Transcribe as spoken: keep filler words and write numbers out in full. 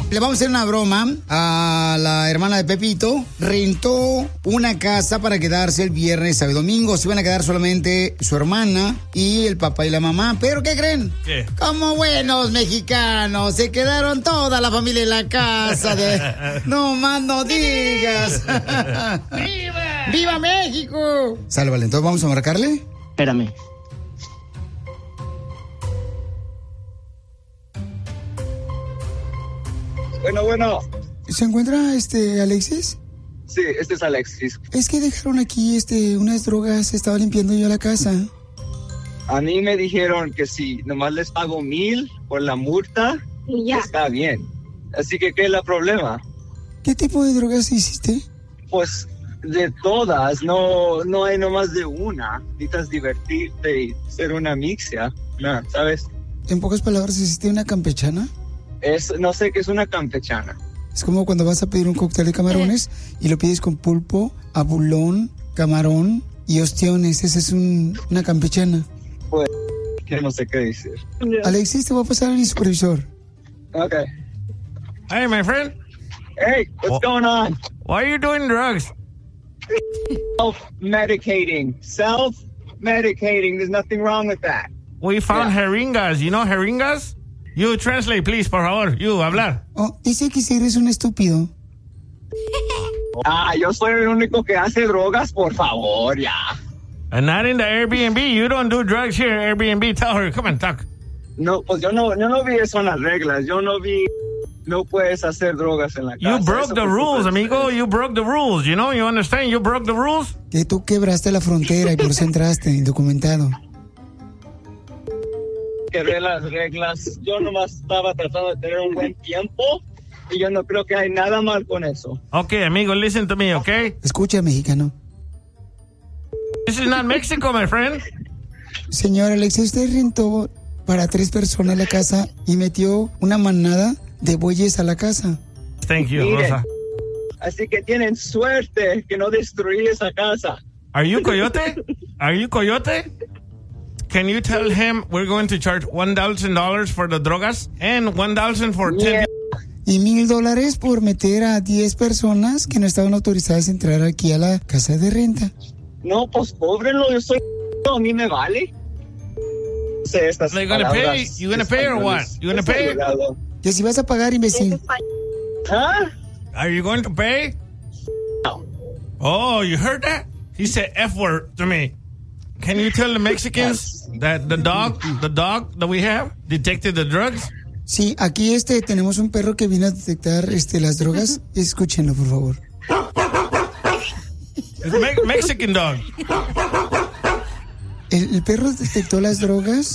Le vamos a hacer una broma a la hermana de Pepito. Rentó una casa para quedarse el viernes, sábado y domingo. Se iban a quedar solamente su hermana y el papá y la mamá. ¿Pero qué creen? ¿Qué? Como buenos mexicanos, se quedaron toda la familia en la casa. De... No más no digas. ¡Viva! ¡Viva México! Sale, vale, entonces vamos a marcarle. Espérame. Bueno, bueno. ¿Se encuentra este Alexis? Sí, este es Alexis. Es que dejaron aquí este unas drogas, estaba limpiando yo la casa. A mí me dijeron que si nomás les pago mil por la multa, y ya. Está bien. Así que, ¿qué es el problema? ¿Qué tipo de drogas hiciste? Pues de todas, no, no hay nomás de una. Necesitas divertirte y ser una mixia, ¿no? ¿Sabes? En pocas palabras, ¿hiciste una campechana? Es, no sé qué es una campechana. Es como cuando vas a pedir un cóctel de camarones y lo pides con pulpo, abulón, camarón y ostiones. Esa es un, una campechana. Pues, que no sé qué decir. Alexis, te voy a pasar a mi supervisor. Okay. Hey, my friend. Hey, what's Wh- going on? Why are you doing drugs? Self-medicating. Self-medicating. There's nothing wrong with that. We found Yeah. jeringas. You know jeringas? You translate, please, por favor. You, hablar. Oh, dice que si eres un estúpido. Ah, yo soy el único que hace drogas, por favor, ya. And not in the Airbnb. You don't do drugs here, Airbnb. Tell her. Come on, talk. No, pues yo no, yo no vi eso en las reglas. Yo no vi, no puedes hacer drogas en la casa. You broke Eso the fue rules, súper amigo. feo. You broke the rules. You know? You understand? You broke the rules? Que tú quebraste la frontera y por eso entraste, indocumentado. Quebré las reglas. Yo nomás estaba tratando de tener un buen tiempo y yo no creo que hay nada mal con eso. Okay, amigo, listen to me, okay? Escucha, mexicano. This is not Mexico, my friend. Señor Alexis, usted rentó para tres personas la casa y metió una manada de bueyes a la casa. Thank you, Mire. Rosa. Así que tienen suerte que no destruí esa casa. Are you coyote? Are you coyote? Can you tell him we're going to charge one thousand dollars for the drogas and one thousand for ten? Yeah. Y mil dólares por meter a diez personas que no estaban autorizadas a entrar aquí a la casa de renta. No, pues cóbrenlo, yo soy... A mí me vale. No sé estas They gonna palabras pay? You gonna pay or what? You gonna pay? españolado. Que si vas a pagar, imbécil. ¿Ah? Are you going to pay? No. Oh, you heard that? He said F word to me. Can you tell the Mexicans that the dog, the dog that we have detected the drugs? Sí, aquí este tenemos un perro que vino a detectar este las drogas. Escúchenlo, por favor. It's a Me- Mexican dog. El, el perro detectó las drogas